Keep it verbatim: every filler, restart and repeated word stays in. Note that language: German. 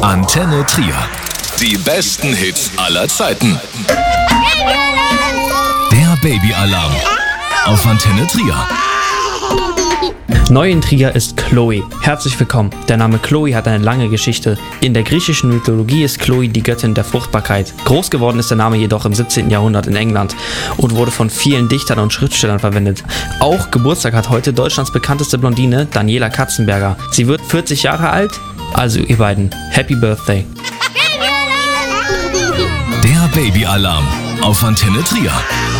Antenne Trier. Die besten Hits aller Zeiten. Der Babyalarm auf Antenne Trier. Neu in Trier ist Chloe. Herzlich willkommen. Der Name Chloe hat eine lange Geschichte. In der griechischen Mythologie ist Chloe die Göttin der Fruchtbarkeit. Groß geworden ist der Name jedoch im siebzehnten Jahrhundert in England und wurde von vielen Dichtern und Schriftstellern verwendet. Auch Geburtstag hat heute Deutschlands bekannteste Blondine Daniela Katzenberger. Sie wird vierzig Jahre alt, also ihr beiden, Happy Birthday. Der Babyalarm auf Antenne Trier.